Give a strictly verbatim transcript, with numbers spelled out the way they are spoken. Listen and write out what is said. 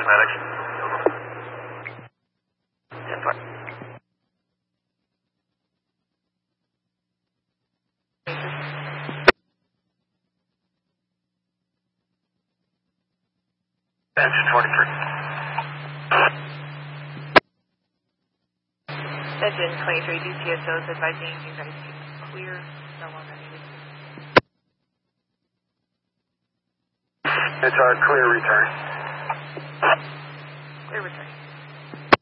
medics. ten five. Engine twenty-three. Engine twenty-three, D C S O is advising you guys to clear, no longer needed. It's our clear return. Clear return.